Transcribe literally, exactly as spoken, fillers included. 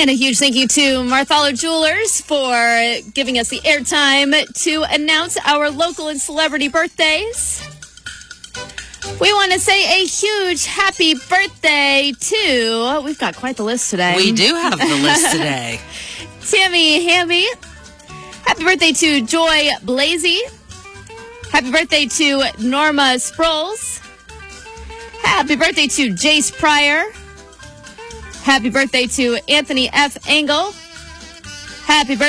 And a huge thank you to Marthalo Jewelers for giving us the airtime to announce our local and celebrity birthdays. We want to say a huge happy birthday to, we've got quite the list today. We do have the list today. Tammy Hamby. Happy birthday to Joy Blasey. Happy birthday to Norma Sproles. Happy birthday to Jace Pryor. Happy birthday to Anthony F. Engel. Happy birthday.